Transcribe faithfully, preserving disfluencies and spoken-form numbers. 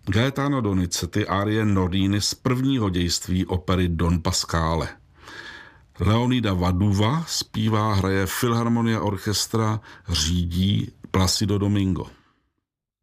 Gaetano Donizetti árie Nordiny z prvního dějství opery Don Pasquale. Leonida Vaduva zpívá, hraje Filharmonia Orchestra, řídí Placido Domingo.